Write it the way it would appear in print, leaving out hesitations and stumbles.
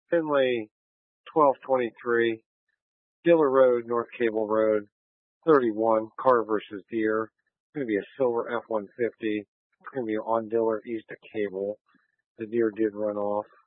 Finley 1223, Diller Road, North Cable Road, 31, Car versus Deer. It's going to be a silver F-150. It's going to be on Diller east of Cable. The deer did run off.